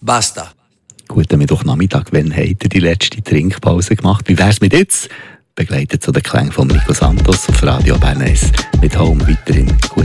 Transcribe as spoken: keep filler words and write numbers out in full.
Basta. Guten Mittwochnachmittag. Wann habt ihr die letzte Trinkpause gemacht? Wie wär's mit jetzt? Begleitet zu den Klängen von Nico Santos auf Radio Bern eins mit Home weiterhin. Gut.